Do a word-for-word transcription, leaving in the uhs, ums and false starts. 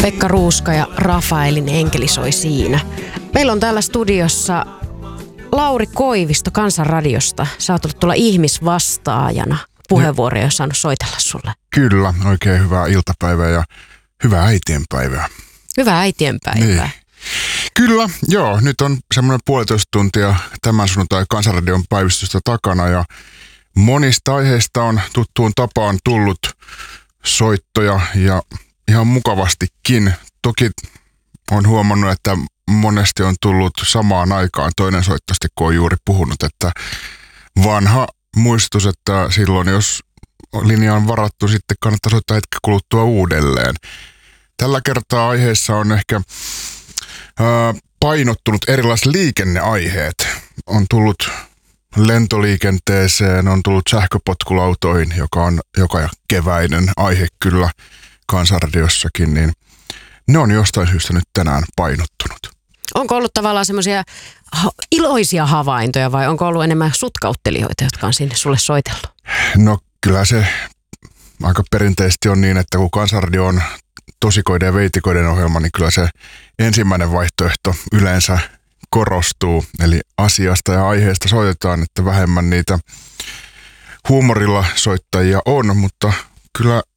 Pekka Ruuska ja Rafaelin enkeli soi siinä. Meillä on täällä studiossa Lauri Koivisto Kansanradiosta. Sä oot ollut tulla ihmisvastaajana. Puheenvuoroja on saanut soitella sulle. Kyllä, oikein hyvää iltapäivää ja hyvää äitienpäivää. Hyvää äitienpäivää. Niin. Kyllä, joo. Nyt on semmoinen puolitoista tuntia tämän sunnuntai Kansanradion päivystystä takana ja monista aiheista on tuttuun tapaan tullut soittoja ja ihan mukavastikin. Toki on huomannut, että monesti on tullut samaan aikaan toinen soitto, kun on juuri puhunut, että vanha muistutus, että silloin jos linja on varattu, sitten kannattaa soittaa hetken kuluttua uudelleen. Tällä kertaa aiheessa on ehkä ää, painottunut erilaiset liikenneaiheet. On tullut lentoliikenteeseen, on tullut sähköpotkulautoihin, joka on joka keväinen aihe kyllä Kansanradiossakin, niin ne on jostain syystä nyt tänään painottunut. Onko ollut tavallaan semmoisia ha- iloisia havaintoja vai onko ollut enemmän sutkauttelijoita, jotka on sinne sulle soitellut? No kyllä se aika perinteisesti on niin, että kun Kansanradio on tosikoiden ja veitikoiden ohjelma, niin kyllä se ensimmäinen vaihtoehto yleensä korostuu. Eli asiasta ja aiheesta soitetaan, että vähemmän niitä huumorilla soittajia on, mutta kyllä